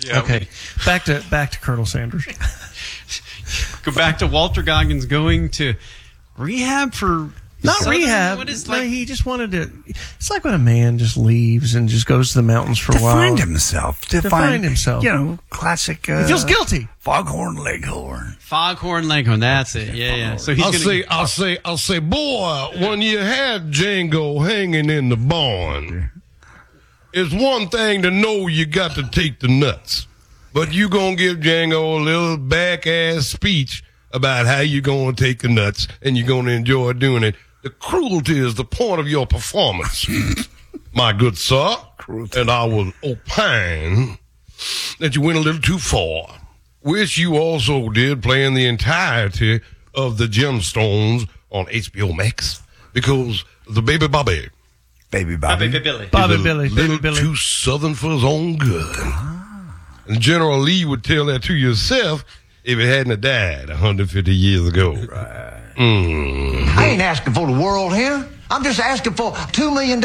Yeah. Okay, back to Colonel Sanders. Go back to Walter Goggins going to rehab for... Not rehab. What is, no, he just wanted to. It's like when a man just leaves and just goes to the mountains for a while. Find himself. To find himself. You know, classic. He feels guilty. Foghorn Leghorn. Foghorn Leghorn. That's it. Yeah. So he's I'll say, boy, when you had Django hanging in the barn, it's one thing to know you got to take the nuts, but you gonna give Django a little back-ass speech about how you gonna take the nuts and you're gonna enjoy doing it. The cruelty is the point of your performance, my good sir. Cruelty. And I will opine that you went a little too far, which you also did playing the entirety of the Gemstones on HBO Max, because the Baby Bobby. Baby Bobby. Bobby Billy. Little too southern for his own good. And General Lee would tell that to yourself if it hadn't died 150 years ago. Right. I ain't asking for the world here. I'm just asking for $2 million.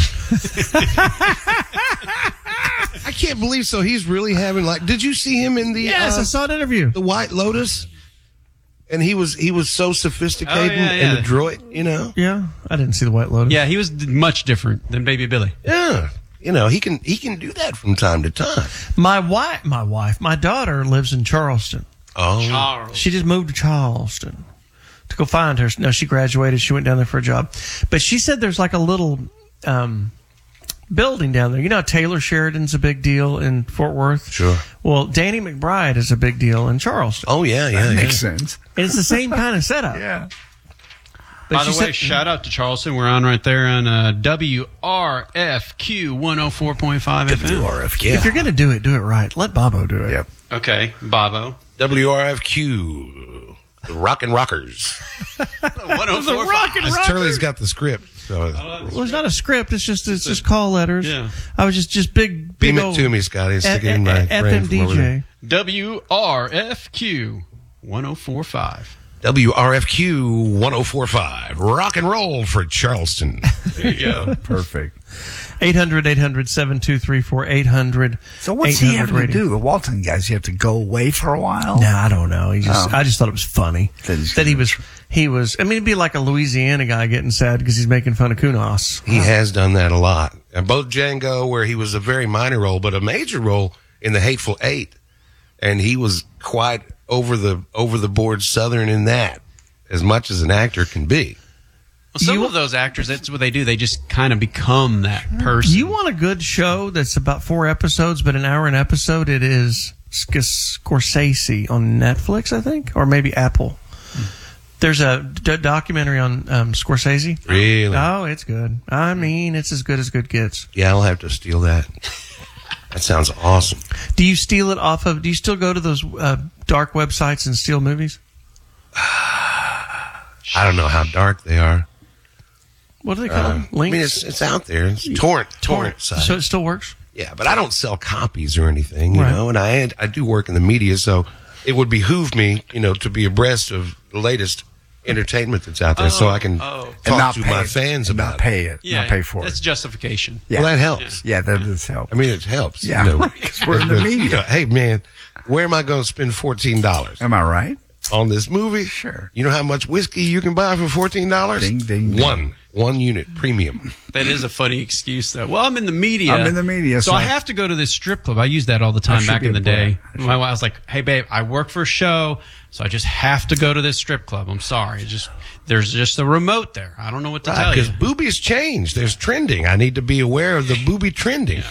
I can't believe so. He's really having did you see him in the Yes, I saw an interview. The White Lotus? And he was so sophisticated and adroit, you know? Yeah, I didn't see the White Lotus. Yeah, he was much different than Baby Billy. Yeah. You know, he can do that from time to time. My daughter lives in Charleston. Oh. Charles. She just moved to Charleston to go find her. No, she graduated. She went down there for a job. But she said there's like a little building down there. You know, Taylor Sheridan's a big deal in Fort Worth. Sure. Well, Danny McBride is a big deal in Charleston. Oh, yeah. That makes sense. And it's the same kind of setup. Yeah. But By the she way, said- shout out to Charleston. We're on right there on WRFQ 104.5 FM. WRFQ. if you're going to do it right. Let Bobo do it. Yep. Okay, Bobo. WRFQ, the Rockin' Rockers. 104.5. Charlie's got the script. So Well, it's not a script. It's just call letters. Yeah. I was just big beam it old to me, Scotty. Stick it in my brain FM from over there. DJ. WRFQ 104.5. WRFQ 104.5. Rock and roll for Charleston. There you go. Perfect. 800-800-7234. 800. So what's he having to do? The Walton guys, you have to go away for a while? No, I don't know. I just thought it was funny that he was. I mean, it'd be like a Louisiana guy getting sad because he's making fun of Kunos. He has done that a lot. And both Django, where he was a very minor role, but a major role in The Hateful Eight. And he was quite over the board Southern in that, as much as an actor can be. Well, some of those actors, that's what they do. They just kind of become that person. You want a good show that's about 4 episodes, but an hour an episode? It is Scorsese on Netflix, I think, or maybe Apple. There's a documentary on Scorsese. Really? Oh, it's good. I mean, it's as good as good gets. Yeah, I'll have to steal that. That sounds awesome. Do you steal it off of? Do you still go to those dark websites and steal movies? I don't know how dark they are. What do they call them? Links? I mean, it's out there. It's torrent site. So it still works? Yeah, but I don't sell copies or anything, you Right. know, and I do work in the media, so it would behoove me, you know, to be abreast of the latest entertainment that's out there so I can talk not to pay my it. fans And about not pay it. Yeah, Not pay for that's it. justification. Yeah. Well, that helps. Yeah, that does help. I mean, it helps. Yeah, you know, because we're in the media. You know, hey, man, where am I going to spend $14 Am I right? on this movie? Sure. You know how much whiskey you can buy for $14? Ding, ding, ding. One unit premium. That is a funny excuse, though. Well, I'm in the media. I'm in the media, So so I have to go to this strip club. I used that all the time should back be in the a day. boy. My wife was like, hey, babe, I work for a show, so I just have to go to this strip club. I'm sorry. There's just a remote there. I don't know what to tell you. Because boobies change. There's trending. I need to be aware of the booby trending.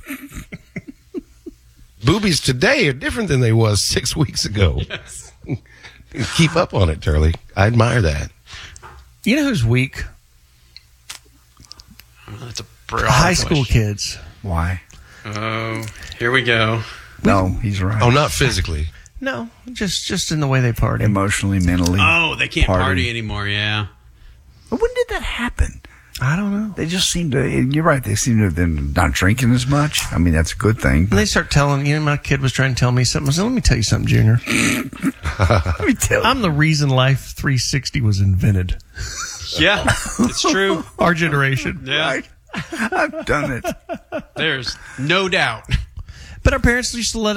Boobies today are different than they was 6 weeks ago. Yes. Keep up on it, Turley. I admire that. You know who's weak? That's a broad High school question. kids. Why? Oh, here we go. No, he's right. Oh, not physically. No, just in the way they party. Emotionally, mentally. Oh, they can't Party. party anymore, yeah. But when did that happen? I don't know. They just seem to, you're right, they seem to have been not drinking as much. I mean, that's a good thing. And they start telling, my kid was trying to tell me something. I said, let me tell you something, Junior. Let me tell you. I'm the reason Life 360 was invented. Yeah, it's true. Our generation. Yeah, Right? I've done it. there's no doubt. But our parents used to let